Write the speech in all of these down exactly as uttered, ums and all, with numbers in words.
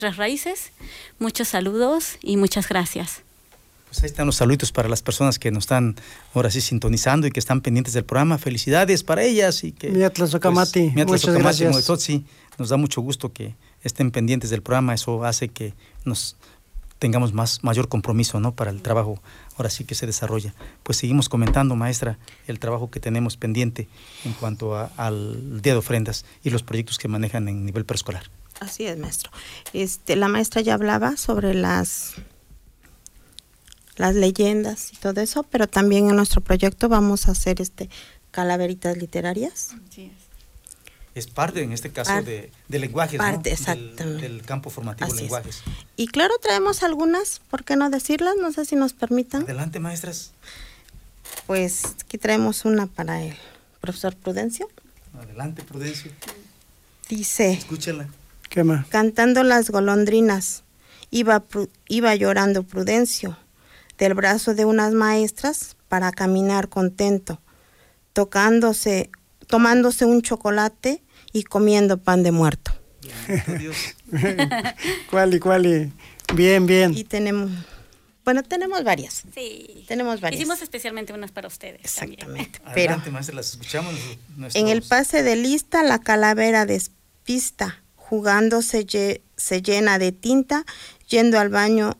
nuestras raíces. Muchos saludos y muchas gracias. Pues ahí están los saludos para las personas que nos están ahora sí sintonizando y que están pendientes del programa. Felicidades para ellas y que Miatla Socamati, pues, muchas gracias. Moetotzi, nos da mucho gusto que estén pendientes del programa. Eso hace que nos tengamos más mayor compromiso, ¿no?, para el trabajo ahora sí que se desarrolla. Pues seguimos comentando, maestra, el trabajo que tenemos pendiente en cuanto a, al Día de Ofrendas y los proyectos que manejan en nivel preescolar. Así es, maestro. Este, la maestra ya hablaba sobre las las leyendas y todo eso, pero también en nuestro proyecto vamos a hacer este calaveritas literarias. Sí es. Es parte, en este caso, Par, de, de lenguajes, parte, ¿no? Exactamente. Del, del campo formativo Así lenguajes. Es. Y claro, traemos algunas, ¿por qué no decirlas? No sé si nos permitan. Adelante, maestras. Pues aquí traemos una para el profesor Prudencio. Adelante, Prudencio. Dice... Escúchala. ¿Qué más? Cantando las golondrinas, iba, iba llorando Prudencio, del brazo de unas maestras para caminar contento, tocándose, tomándose un chocolate y comiendo pan de muerto. Dios. ¿Cuál y cuál? Y... Bien, bien. Y tenemos, bueno, tenemos varias. Sí. Tenemos varias. Hicimos especialmente unas para ustedes. Exactamente. También. Pero adelante, maestra, las escuchamos. Nuestros... En el pase de lista, la calavera despista, jugando se, lle se llena de tinta, yendo al baño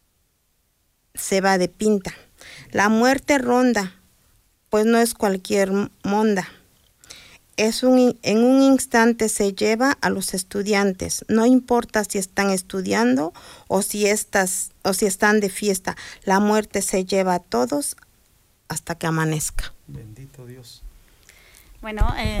se va de pinta. La muerte ronda, pues no es cualquier monda. Es un, en un instante se lleva a los estudiantes. No importa si están estudiando o si, estas, o si están de fiesta. La muerte se lleva a todos hasta que amanezca. Bendito Dios. Bueno, eh,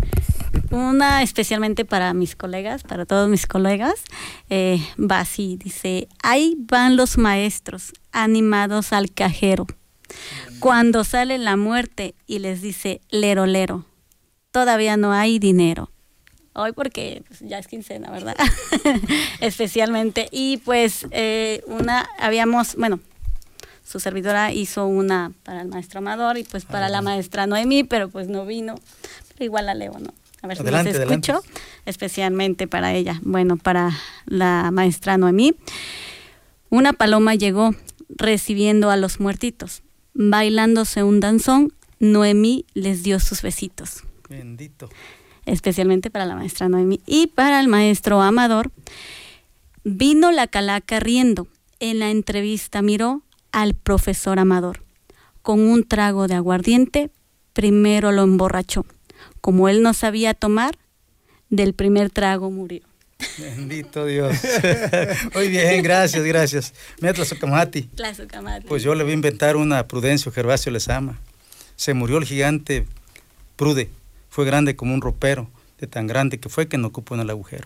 una especialmente para mis colegas, para todos mis colegas, eh, va así, dice: ahí van los maestros animados al cajero, cuando sale la muerte y les dice lero lero, todavía no hay dinero. Hoy porque pues, ya es quincena, ¿verdad? Especialmente. Y pues eh, una, habíamos, bueno, su servidora hizo una para el maestro Amador y pues para la maestra Noemí, pero pues no vino. Pero igual la leo, ¿no? A ver si adelante, los escucho, adelante. Especialmente para ella. Bueno, para la maestra Noemí. Una paloma llegó recibiendo a los muertitos. Bailándose un danzón, Noemí les dio sus besitos. Bendito. Especialmente para la maestra Noemí. Y para el maestro Amador, vino la calaca riendo. En la entrevista miró al profesor Amador. Con un trago de aguardiente, primero lo emborrachó. Como él no sabía tomar, del primer trago murió. Bendito Dios. Muy bien, gracias, gracias. Mira, Tlazocamati. Tlazocamati. Pues yo le voy a inventar una. Prudencio Gervasio Lezama. Se murió el gigante Prude. Fue grande como un ropero, de tan grande que fue que no ocupó en el agujero.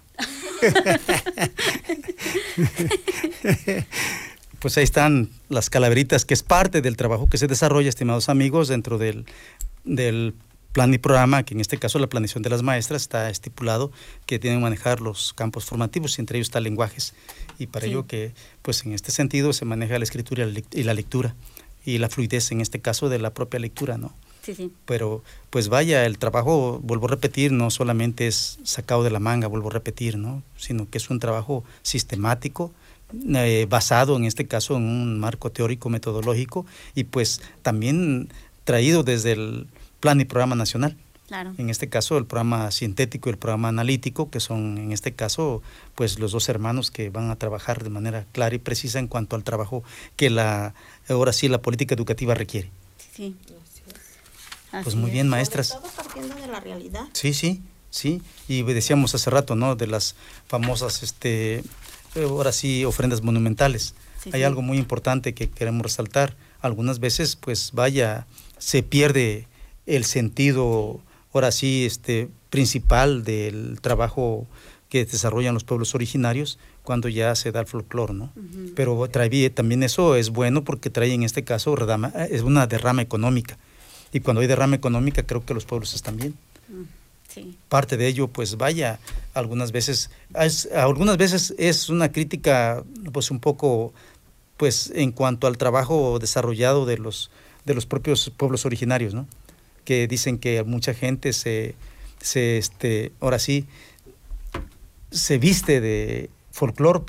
Pues ahí están las calaveritas, que es parte del trabajo que se desarrolla, estimados amigos, dentro del, del plan y programa, que en este caso la planeación de las maestras está estipulado que tienen que manejar los campos formativos, y entre ellos está lenguajes, y para sí. ello que, pues en este sentido, se maneja la escritura y la lectura, y la fluidez en este caso de la propia lectura, ¿no? Sí, sí. Pero, pues vaya, el trabajo, vuelvo a repetir, no solamente es sacado de la manga, vuelvo a repetir, ¿no? Sino que es un trabajo sistemático, eh, basado en este caso en un marco teórico metodológico, y pues también traído desde el plan y programa nacional. Claro. En este caso el programa sintético y el programa analítico, que son en este caso pues los dos hermanos que van a trabajar de manera clara y precisa en cuanto al trabajo que la ahora sí la política educativa requiere. Sí. Así pues muy bien, maestras. Sobre todo partiendo de la realidad. Sí, sí, sí. Y decíamos hace rato, ¿no? De las famosas, este, ahora sí, ofrendas monumentales. Sí, Hay sí. algo muy importante que queremos resaltar. Algunas veces, pues vaya, se pierde el sentido, ahora sí, este, principal del trabajo que desarrollan los pueblos originarios cuando ya se da el folclore, ¿no? Uh-huh. Pero trae, también eso es bueno porque trae en este caso redama, es una derrama económica. Y cuando hay derrama económica, creo que los pueblos están bien. Sí. Parte de ello, pues vaya, algunas veces, es, algunas veces es una crítica, pues un poco, pues en cuanto al trabajo desarrollado de los, de los propios pueblos originarios, ¿no? Que dicen que mucha gente se, se este, ahora sí, se viste de folclore